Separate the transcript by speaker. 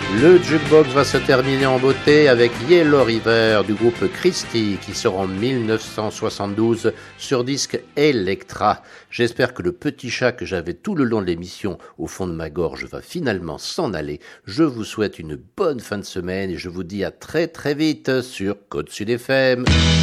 Speaker 1: Le jukebox va se terminer en beauté avec Yellow River du groupe Christie qui sort en 1972 sur disque Elektra. J'espère que le petit chat que j'avais tout le long de l'émission au fond de ma gorge va finalement s'en aller. Je vous souhaite une bonne fin de semaine et je vous dis à très très vite sur Côte Sud FM.